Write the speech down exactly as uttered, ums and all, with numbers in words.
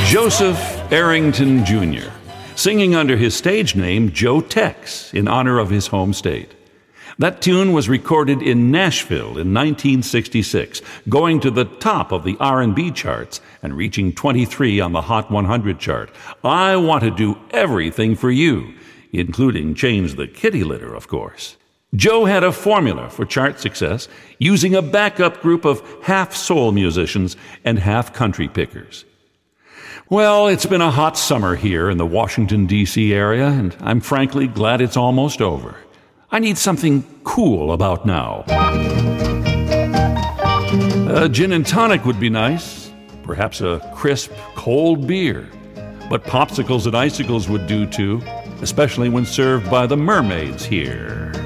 Joseph Arrington Junior, singing under his stage name Joe Tex in honor of his home state. That tune was recorded in Nashville in nineteen sixty-six, going to the top of the R and B charts and reaching twenty-three on the Hot one hundred chart. I Want to Do Everything for You, including Change the Kitty Litter, of course. Joe had a formula for chart success, using a backup group of half soul musicians and half country pickers. Well, it's been a hot summer here in the Washington, D C area, and I'm frankly glad it's almost over. I need something cool about now. A gin and tonic would be nice, perhaps a crisp, cold beer. But popsicles and icicles would do too, especially when served by the mermaids here.